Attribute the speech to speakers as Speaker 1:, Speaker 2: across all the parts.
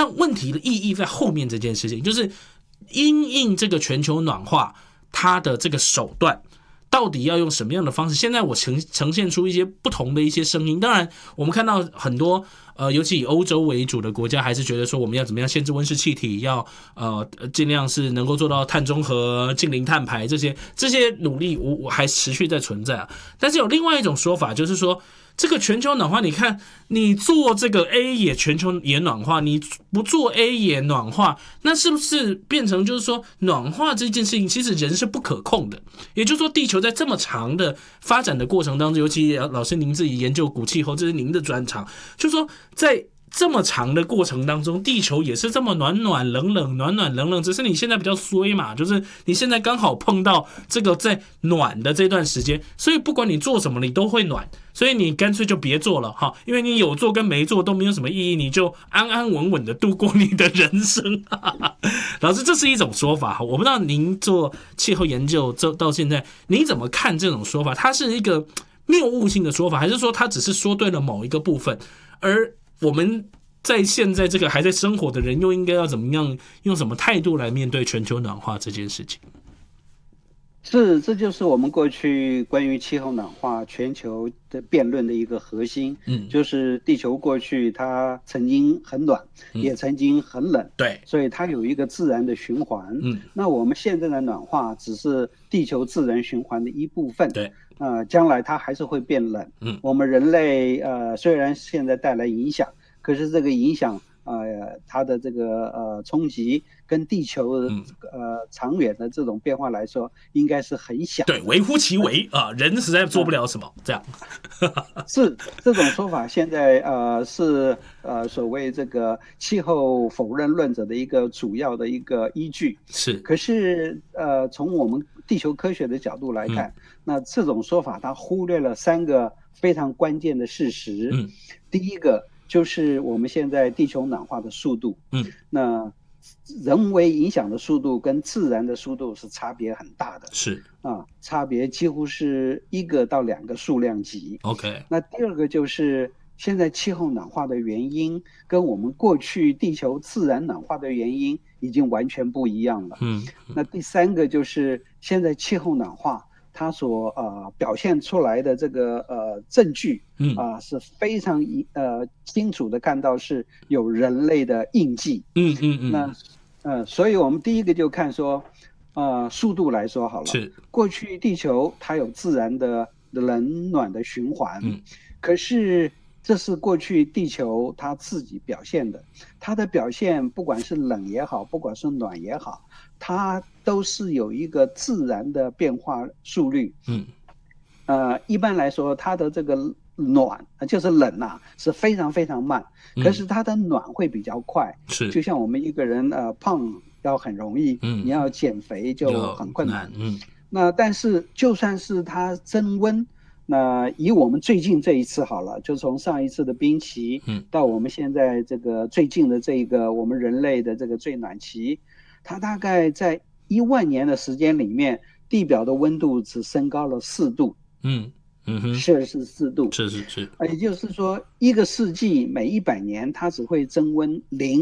Speaker 1: 但问题的意义在后面这件事情，就是因应这个全球暖化，它的这个手段到底要用什么样的方式？现在我呈现出一些不同的一些声音。当然，我们看到很多尤其以欧洲为主的国家，还是觉得说我们要怎么样限制温室气体，要尽量是能够做到碳中和、净零碳排这些努力，我还持续在存在啊。但是有另外一种说法，就是说，这个全球暖化，你看，你做这个 A 也全球也暖化，你不做 A 也暖化，那是不是变成就是说，暖化这件事情其实人是不可控的？也就是说，地球在这么长的发展的过程当中，尤其老师您自己研究古气候，这是您的专长，就是说在这么长的过程当中，地球也是这么暖暖冷冷，暖暖冷冷，只是你现在比较衰嘛，就是你现在刚好碰到这个在暖的这段时间，所以不管你做什么，你都会暖，所以你干脆就别做了哈，因为你有做跟没做都没有什么意义，你就安安稳稳的度过你的人生。老师，这是一种说法，我不知道您做气候研究到现在，你怎么看这种说法？它是一个谬误性的说法，还是说它只是说对了某一个部分，而我们在现在这个还在生活的人又应该要怎么样，用什么态度来面对全球暖化这件事情？
Speaker 2: 这就是我们过去关于气候暖化全球的辩论的一个核心，就是地球过去它曾经很暖，也曾经很冷，
Speaker 1: 对，
Speaker 2: 所以它有一个自然的循环，那我们现在的暖化只是地球自然循环的一部分，
Speaker 1: 对，
Speaker 2: 将来它还是会变冷，我们人类虽然现在带来影响，可是这个影响它的这个冲击跟地球长远的这种变化来说，应该是很小的。
Speaker 1: 对，微乎其微啊，人实在做不了什么，这样。
Speaker 2: 是这种说法，现在是所谓这个气候否认论者的一个主要的一个依据。
Speaker 1: 是，
Speaker 2: 可是从我们地球科学的角度来看，那这种说法它忽略了3个非常关键的事实。第一个就是我们现在地球暖化的速度，那人为影响的速度跟自然的速度是差别很大的，
Speaker 1: 是
Speaker 2: 差别几乎是1个到2个数量级。
Speaker 1: OK，
Speaker 2: 那第二个就是现在气候暖化的原因跟我们过去地球自然暖化的原因已经完全不一样了。那第3个就是现在气候暖化它所表现出来的这个证据是非常清楚的看到是有人类的印记。那所以我们第一个就看说速度来说好了，
Speaker 1: 是
Speaker 2: 过去地球它有自然的冷暖的循环，可是这是过去地球它自己表现的，它的表现不管是冷也好，不管是暖也好，它都是有一个自然的变化速率。一般来说，它的这个暖就是冷是非常非常慢，可是它的暖会比较快。
Speaker 1: 是，
Speaker 2: 就像我们一个人胖要很容易，你要减肥就很困难。那但是就算是它增温，那以我们最近这一次好了，就从上一次的冰期，到我们现在这个最近的这个我们人类的这个最暖期，它大概在1万年的时间里面，地表的温度只升高了4度，摄氏4度，
Speaker 1: 是，
Speaker 2: 也就是说1个世纪每100年它只会增温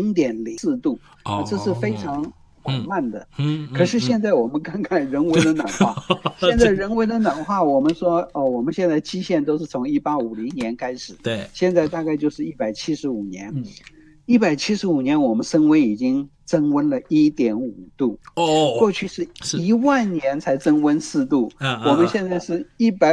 Speaker 2: 0.04度，这是非常缓慢的。可是现在我们看看人为的暖化，现在人为的暖化，我们说我们现在基线都是从1850年开始，
Speaker 1: 对，
Speaker 2: 现在大概就是175年。175年我们升温已经增温了1.5度，过去是1万年才增温4度，我们现在是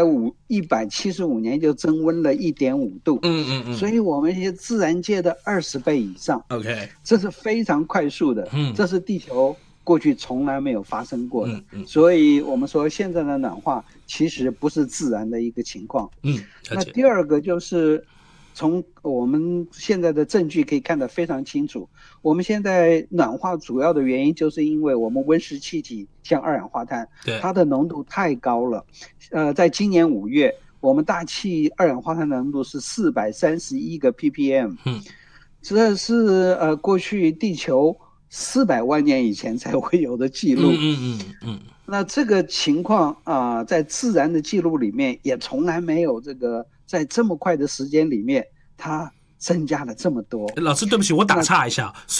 Speaker 2: 175年就增温了1.5度，所以我们一些自然界的20倍以上。
Speaker 1: OK，
Speaker 2: 这是非常快速的，这是地球过去从来没有发生过的，所以我们说现在的暖化其实不是自然的一个情况。那第二个就是从我们现在的证据可以看得非常清楚，我们现在暖化主要的原因就是因为我们温室气体像二氧化碳，它的浓度太高了。在今年5月，我们大气二氧化碳浓度是431个 ppm，这是过去地球400万年以前才会有的记录。那这个情况在自然的记录里面也从来没有这个在这么快的时间里面它增加了这么多。
Speaker 1: 老师对不起，我打岔一下，